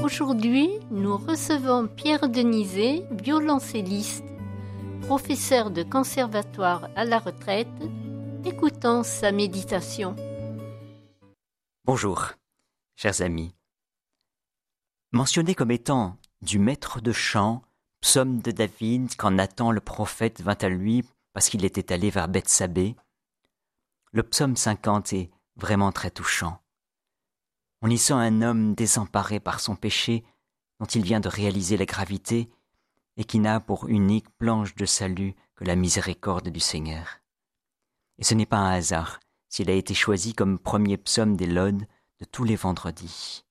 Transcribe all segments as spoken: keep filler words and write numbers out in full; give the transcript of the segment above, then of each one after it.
Aujourd'hui, nous recevons Pierre Denizet, violoncelliste, professeur de conservatoire à la retraite. Écoutons sa méditation. Bonjour, chers amis. Mentionné comme étant du maître de chant, psaume de David, quand Nathan le prophète vint à lui parce qu'il était allé vers Bethsabée, le psaume cinquante est vraiment très touchant. On y sent un homme désemparé par son péché, dont il vient de réaliser la gravité, et qui n'a pour unique planche de salut que la miséricorde du Seigneur. Et ce n'est pas un hasard s'il a été choisi comme premier psaume des laudes de tous les vendredis.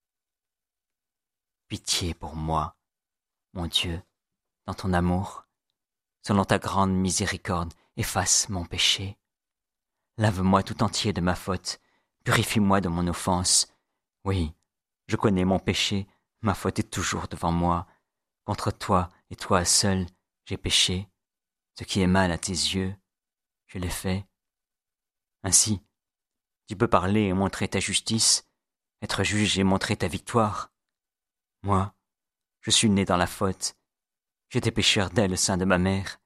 Pitié pour moi, mon Dieu, dans ton amour, selon ta grande miséricorde, efface mon péché. Lave-moi tout entier de ma faute, purifie-moi de mon offense. Oui, je connais mon péché, ma faute est toujours devant moi. Contre toi et toi seul, j'ai péché. Ce qui est mal à tes yeux, je l'ai fait. Ainsi, tu peux parler et montrer ta justice, être juge et montrer ta victoire. Moi, je suis né dans la faute, j'étais pécheur dès le sein de ma mère.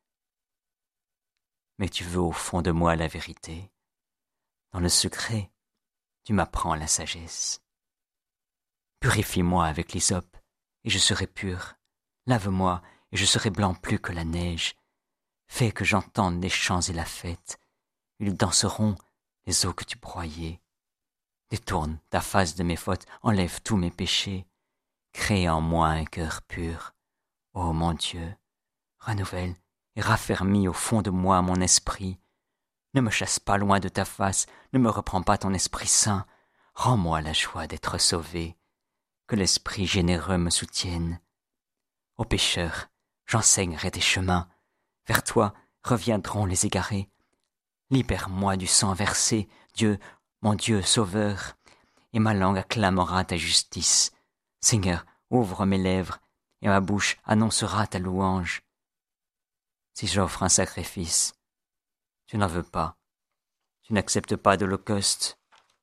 Mais tu veux au fond de moi la vérité. Dans le secret, tu m'apprends la sagesse. Purifie-moi avec l'hysope, et je serai pur. Lave-moi, et je serai blanc plus que la neige. Fais que j'entende les chants et la fête. Ils danseront les eaux que tu broyais. Détourne ta face de mes fautes, enlève tous mes péchés. Crée en moi un cœur pur. Ô mon Dieu, renouvelle et raffermis au fond de moi mon esprit. Ne me chasse pas loin de ta face, ne me reprends pas ton Esprit Saint. Rends-moi la joie d'être sauvé. Que l'Esprit généreux me soutienne. Ô pécheur, j'enseignerai tes chemins. Vers toi reviendront les égarés. Libère-moi du sang versé, Dieu, mon Dieu sauveur, et ma langue acclamera ta justice. Seigneur, ouvre mes lèvres, et ma bouche annoncera ta louange. Si j'offre un sacrifice, tu n'en veux pas, tu n'acceptes pas d'holocauste.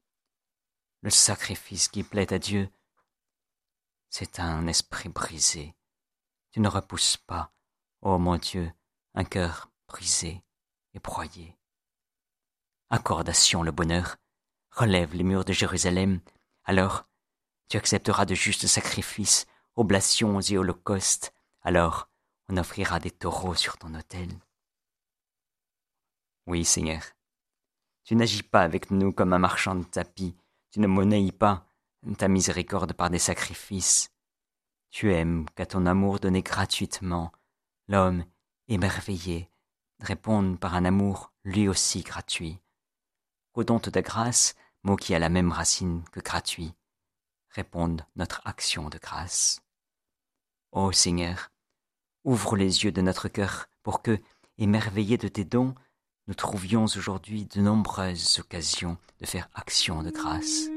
Le sacrifice qui plaît à Dieu, c'est un esprit brisé. Tu ne repousses pas, ô mon Dieu, un cœur brisé et broyé. Accorde à Sion le bonheur, relève les murs de Jérusalem, alors tu accepteras de justes sacrifices, oblations et holocaustes, alors on offrira des taureaux sur ton autel. Oui, Seigneur, tu n'agis pas avec nous comme un marchand de tapis, tu ne monnaies pas ta miséricorde par des sacrifices. Tu aimes qu'à ton amour donné gratuitement, l'homme émerveillé réponde par un amour lui aussi gratuit. Qu'au don de ta grâce, mot qui a la même racine que gratuit, réponde notre action de grâce. Ô Seigneur, ouvre les yeux de notre cœur pour que, émerveillés de tes dons, nous trouvions aujourd'hui de nombreuses occasions de faire action de grâce.